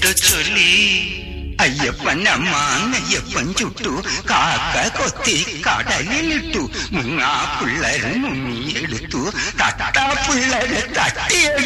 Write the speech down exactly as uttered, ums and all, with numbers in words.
ചൊല്ലിട്ടു ചൊല്ലി അയ്യപ്പൻ അമ്മ നെയ്യപ്പൻ ചുട്ടു കാക്ക കൊത്തി കടലിലിട്ടു മുങ്ങാ പിള്ളേർ മുങ്ങിയെടുത്തു തട്ടാ പിള്ളേരെ തട്ടിയെടുത്തു.